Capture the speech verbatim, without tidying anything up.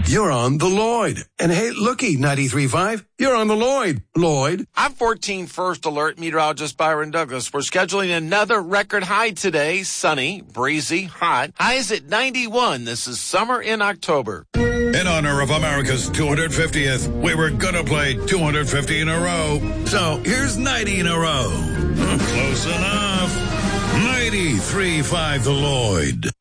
You're on the Lloyd. And hey, looky, ninety-three point five, you're on the Lloyd. Lloyd. I'm fourteen First Alert meteorologist Byron Douglas. We're scheduling another record high today. Sunny, breezy, hot. High is at ninety-one. This is summer in October. In honor of America's two hundred fiftieth, we were gonna play two hundred fifty in a row. So here's ninety in a row. Close enough. ninety-three point five The Lloyd.